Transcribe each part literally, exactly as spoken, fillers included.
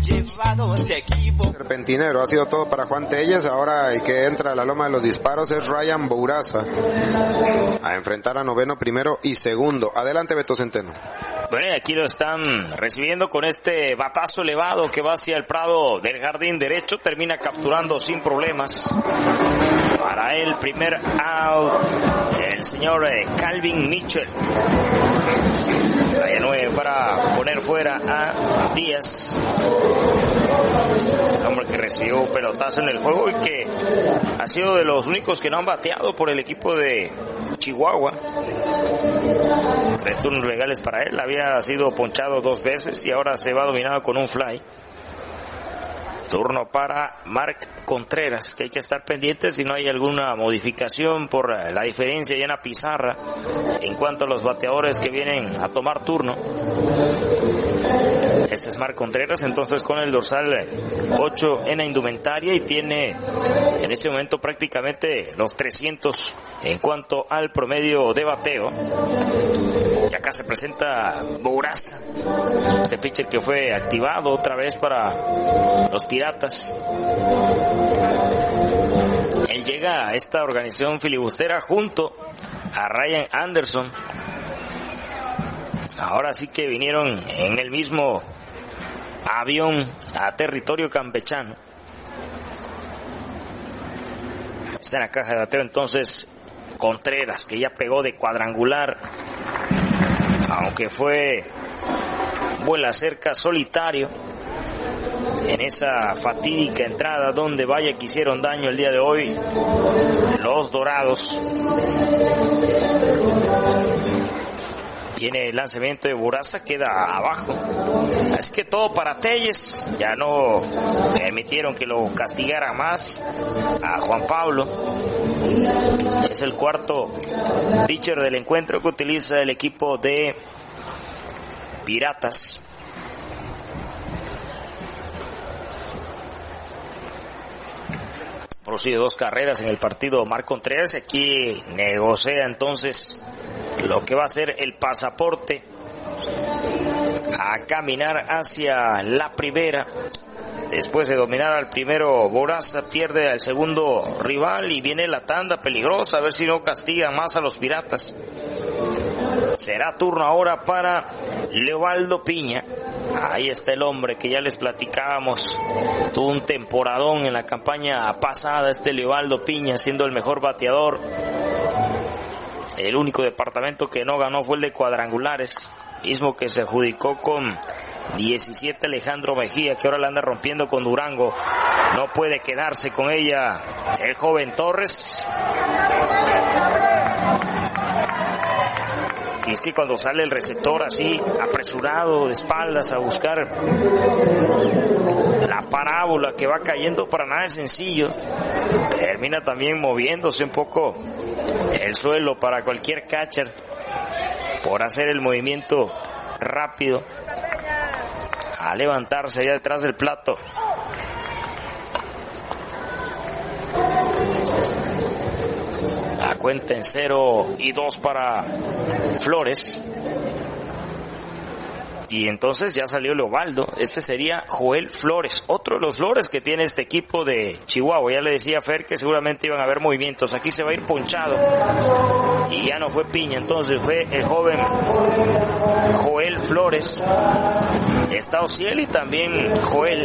Serpentinero, ha sido todo para Juan Telles. Ahora el que entra a la loma de los disparos es Ryan Bouraza a enfrentar a noveno, primero y segundo. Adelante, Beto Centeno. Bueno, aquí lo están recibiendo con este batazo elevado que va hacia el prado del jardín derecho. Termina capturando sin problemas. Para el primer out, el señor Calvin Mitchell. Raya nueve para poner fuera a Díaz. El hombre que recibió un pelotazo en el juego y que ha sido de los únicos que no han bateado por el equipo de Chihuahua. Tres turnos legales para él. Había sido ponchado dos veces y ahora se va dominado con un fly. Turno para Mark Contreras, que hay que estar pendientes si no hay alguna modificación por la diferencia ya en la pizarra en cuanto a los bateadores que vienen a tomar turno. Este es Mark Contreras, entonces con el dorsal ocho en la indumentaria y tiene en este momento prácticamente los trescientos en cuanto al promedio de bateo. Y acá se presenta Bouraza, este pitcher que fue activado otra vez para los Piratas. Él llega a esta organización filibustera junto a Ryan Anderson. Ahora sí que vinieron en el mismo avión a territorio campechano. Está en la caja de bateo entonces Contreras, que ya pegó de cuadrangular, aunque fue vuela cerca solitario en esa fatídica entrada donde vaya que hicieron daño el día de hoy los Dorados. Viene el lanzamiento de Bouraza, queda abajo. Así que todo para Telles. Ya no permitieron que lo castigara más a Juan Pablo. Es el cuarto pitcher del encuentro que utiliza el equipo de Piratas. Prosigue dos carreras en el partido Marc Contreras. Aquí negocia entonces lo que va a ser el pasaporte a caminar hacia la primera. Después de dominar al primero, Bouraza pierde al segundo rival y viene la tanda peligrosa, a ver si no castigan más a los Piratas. Será turno ahora para Leobaldo Piña. Ahí está el hombre que ya les platicábamos. Tuvo un temporadón en la campaña pasada, este Leobaldo Piña, siendo el mejor bateador. El único departamento que no ganó fue el de cuadrangulares, mismo que se adjudicó con diecisiete Alejandro Mejía, que ahora la anda rompiendo con Durango. No puede quedarse con ella el joven Torres. Y es que cuando sale el receptor así, apresurado, de espaldas a buscar la parábola que va cayendo, para nada es sencillo. Termina también moviéndose un poco el suelo para cualquier catcher por hacer el movimiento rápido a levantarse allá detrás del plato. La cuenta en cero y dos para Flores. Y entonces ya salió Leobaldo. Este sería Joel Flores, otro de los Flores que tiene este equipo de Chihuahua. Ya le decía a Fer que seguramente iban a haber movimientos. Aquí se va a ir ponchado. Y ya no fue Piña, entonces fue el joven Joel Flores. Está Ociel y también Joel.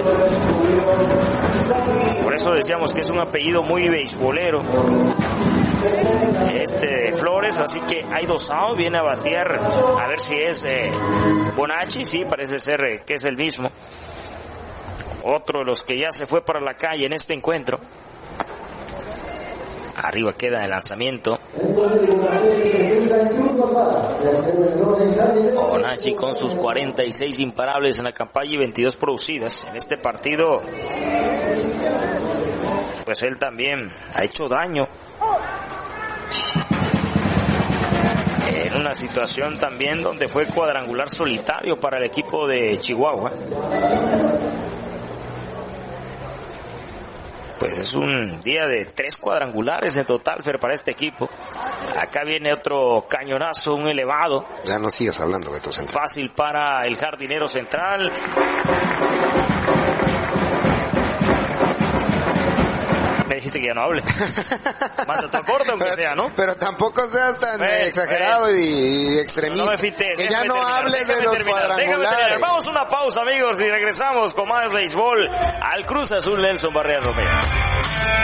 Por eso decíamos que es un apellido muy beisbolero este Flores, así que hay dos outs, viene a batear a ver si es eh, Bonacci. Sí, parece ser eh, que es el mismo, otro de los que ya se fue para la calle en este encuentro. Arriba queda el lanzamiento. Bonacci con sus cuarenta y seis imparables en la campaña y veintidós producidas en este partido. Pues él también ha hecho daño en una situación también donde fue cuadrangular solitario para el equipo de Chihuahua. Pues es un día de tres cuadrangulares en total, Fer, para este equipo. Acá viene otro cañonazo, un elevado. Ya no sigas hablando, Beto Central. Fácil para el jardinero central. que ya no hable. Mándate al corte aunque pero, sea, ¿no? Pero tampoco seas tan Ven, exagerado ven. y, y extremista. No me fites, que ya no terminar, hables de los terminar, cuadrangulares. Vamos a una pausa, amigos, y regresamos con más béisbol al Cruz Azul Nelson Barrera Romero.